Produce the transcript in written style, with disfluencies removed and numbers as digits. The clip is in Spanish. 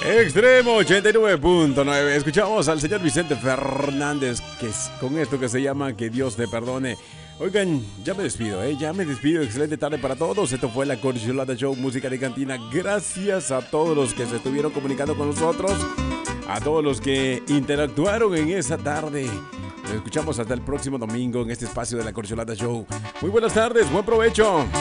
Extremo 89.9. Escuchamos al señor Vicente Fernández, que es con esto que se llama Que Dios te perdone. Oigan, ya me despido, ya me despido. Excelente tarde para todos. Esto fue la Corcholata Show, música de cantina. Gracias a todos los que se estuvieron comunicando con nosotros, a todos los que interactuaron en esa tarde. Nos escuchamos hasta el próximo domingo en este espacio de la Corcholata Show. Muy buenas tardes, buen provecho.